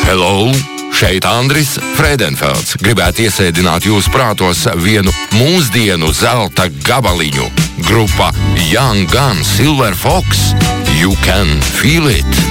Hello! Šeit Andris Frēdenfelds gribētu iesēdināt jūsu prātos vienu mūsdienu zelta gabaliņu. Grupa Young Gun Silver Fox. You can feel it!